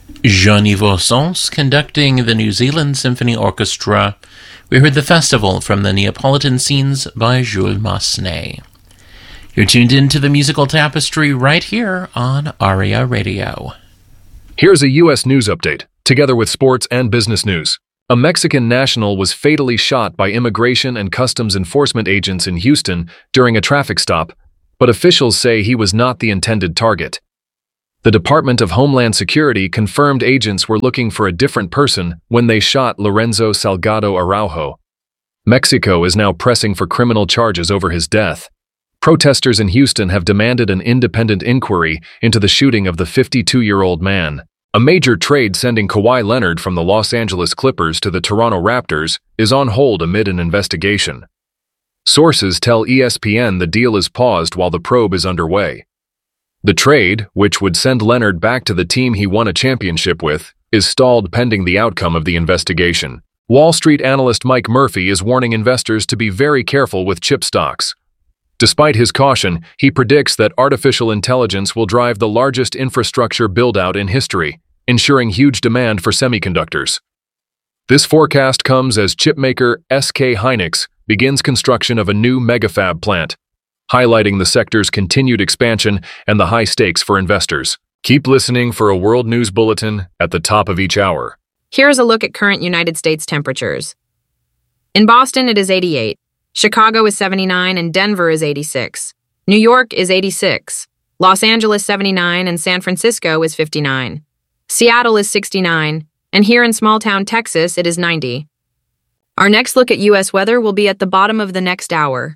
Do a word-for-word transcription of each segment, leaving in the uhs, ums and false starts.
Jean-Yves Sens conducting the New Zealand Symphony Orchestra. We heard The Festival from the Neapolitan Scenes by Jules Massenet. You're tuned in to the Musical Tapestry right here on ARIA Radio. Here's a U S news update, together with sports and business news. A Mexican national was fatally shot by Immigration and Customs Enforcement agents in Houston during a traffic stop, but officials say he was not the intended target. The Department of Homeland Security confirmed agents were looking for a different person when they shot Lorenzo Salgado Araujo. Mexico is now pressing for criminal charges over his death. Protesters in Houston have demanded an independent inquiry into the shooting of the fifty-two-year-old man. A major trade sending Kawhi Leonard from the Los Angeles Clippers to the Toronto Raptors is on hold amid an investigation. Sources tell E S P N the deal is paused while the probe is underway. The trade, which would send Leonard back to the team he won a championship with, is stalled pending the outcome of the investigation. Wall Street analyst Mike Murphy is warning investors to be very careful with chip stocks. Despite his caution, he predicts that artificial intelligence will drive the largest infrastructure build-out in history, ensuring huge demand for semiconductors. This forecast comes as chipmaker S K Hynix begins construction of a new megafab plant, highlighting the sector's continued expansion and the high stakes for investors. Keep listening for a World News Bulletin at the top of each hour. Here's a look at current United States temperatures. In Boston, it is eighty-eight. Chicago is seventy-nine and Denver is eighty-six. New York is eighty-six. Los Angeles seventy-nine and San Francisco is fifty-nine. Seattle is sixty-nine, and here in small-town Texas, it is ninety. Our next look at U S weather will be at the bottom of the next hour.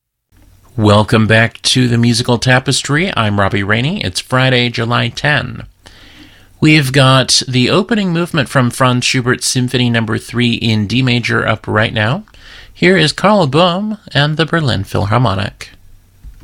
Welcome back to the Musical Tapestry. I'm Robbie Rainey. It's Friday, July tenth. We've got the opening movement from Franz Schubert's Symphony Number three in D major up right now. Here is Karl Böhm and the Berlin Philharmonic.